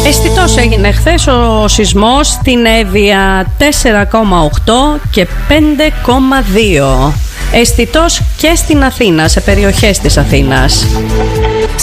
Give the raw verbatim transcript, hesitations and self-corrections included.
Αισθητός έγινε χθες ο σεισμός στην Εύβοια, τέσσερα κόμμα οκτώ και πέντε κόμμα δύο. Αισθητός και στην Αθήνα, σε περιοχές της Αθήνας.